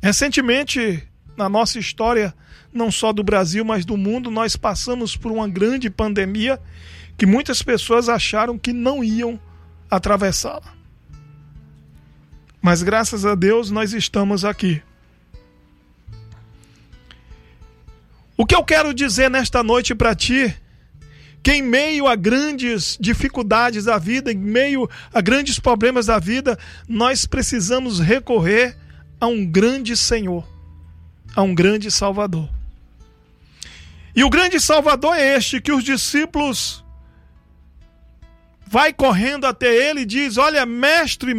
Recentemente, na nossa história, não só do Brasil, mas do mundo, nós passamos por uma grande pandemia que muitas pessoas acharam que não iam atravessá-la. Mas graças a Deus nós estamos aqui. O que eu quero dizer nesta noite para ti, que em meio a grandes dificuldades da vida, em meio a grandes problemas da vida, nós precisamos recorrer a um grande Senhor, a um grande Salvador. E o grande Salvador é este, que os discípulos vai correndo até ele e diz: olha, mestre,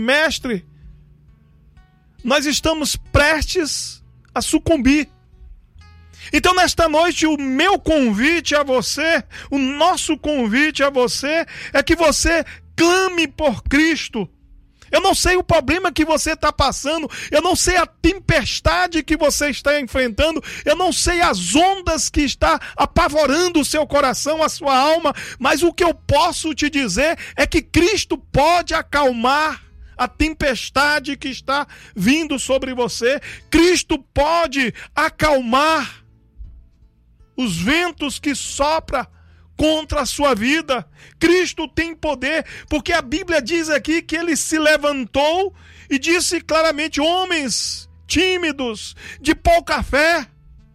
nós estamos prestes a sucumbir. Então nesta noite o meu convite a você, o nosso convite a você é que você clame por Cristo. Eu não sei o problema que você está passando, eu não sei a tempestade que você está enfrentando, eu não sei as ondas que está apavorando o seu coração, a sua alma, mas o que eu posso te dizer é que Cristo pode acalmar a tempestade que está vindo sobre você. Cristo pode acalmar os ventos que sopram contra a sua vida. Cristo tem poder, porque a Bíblia diz aqui que ele se levantou e disse claramente: homens tímidos, de pouca fé.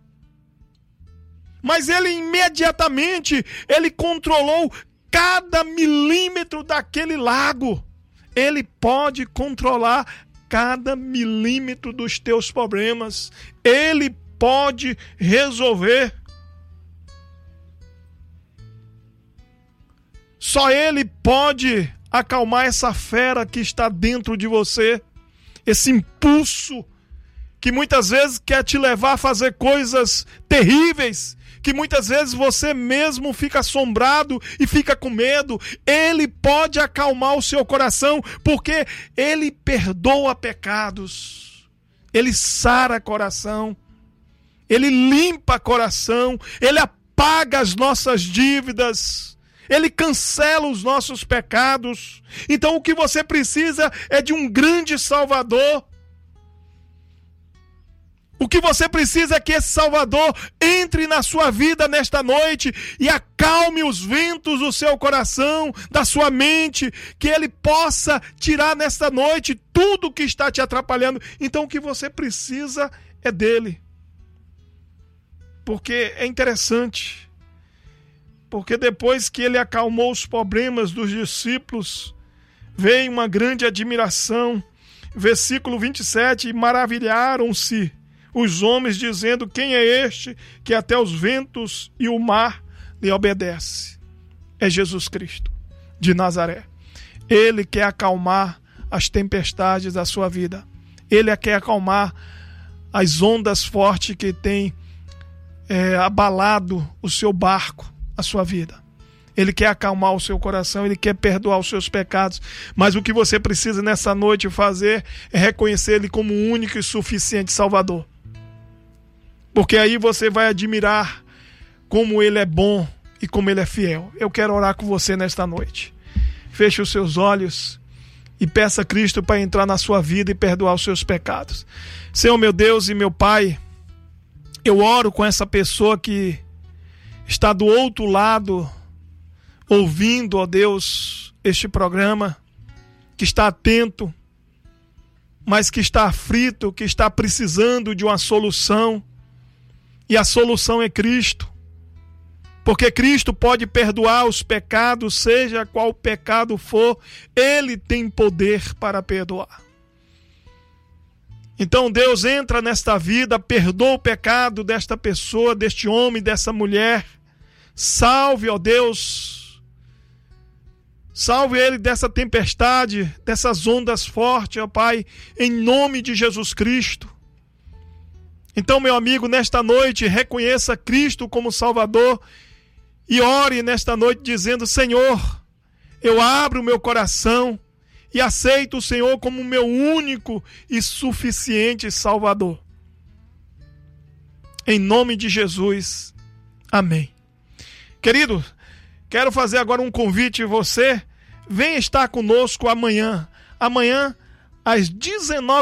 Mas ele imediatamente, ele controlou cada milímetro daquele lago. Ele pode controlar cada milímetro dos teus problemas. Ele pode resolver. Só Ele pode acalmar essa fera que está dentro de você, esse impulso que muitas vezes quer te levar a fazer coisas terríveis, que muitas vezes você mesmo fica assombrado e fica com medo. Ele pode acalmar o seu coração, porque Ele perdoa pecados, Ele sara coração, Ele limpa coração, Ele apaga as nossas dívidas, Ele cancela os nossos pecados. Então o que você precisa é de um grande Salvador. O que você precisa é que esse Salvador entre na sua vida nesta noite e acalme os ventos do seu coração, da sua mente, que Ele possa tirar nesta noite tudo que está te atrapalhando. Então o que você precisa é dele. Porque é interessante, porque depois que ele acalmou os problemas dos discípulos, veio uma grande admiração. Versículo 27, maravilharam-se os homens, dizendo: quem é este que até os ventos e o mar lhe obedece? É Jesus Cristo de Nazaré. Ele quer acalmar as tempestades da sua vida. Ele quer acalmar as ondas fortes que têm abalado o seu barco, a sua vida. Ele quer acalmar o seu coração, Ele quer perdoar os seus pecados. Mas o que você precisa nessa noite fazer é reconhecer Ele como o único e suficiente Salvador. Porque aí você vai admirar como Ele é bom e como Ele é fiel. Eu quero orar com você nesta noite. Feche os seus olhos e peça a Cristo para entrar na sua vida e perdoar os seus pecados. Senhor, meu Deus e meu Pai, eu oro com essa pessoa que está do outro lado, ouvindo, ó Deus, este programa, que está atento, mas que está aflito, que está precisando de uma solução, e a solução é Cristo, porque Cristo pode perdoar os pecados, seja qual pecado for, Ele tem poder para perdoar. Então Deus entra nesta vida, perdoa o pecado desta pessoa, deste homem, dessa mulher. Salve, ó Deus, salve ele dessa tempestade, dessas ondas fortes, ó Pai, em nome de Jesus Cristo. Então, meu amigo, nesta noite, reconheça Cristo como Salvador e ore nesta noite dizendo: Senhor, eu abro o meu coração e aceito o Senhor como meu único e suficiente Salvador. Em nome de Jesus, amém. Querido, quero fazer agora um convite a você. Venha estar conosco amanhã. Amanhã, às 19h.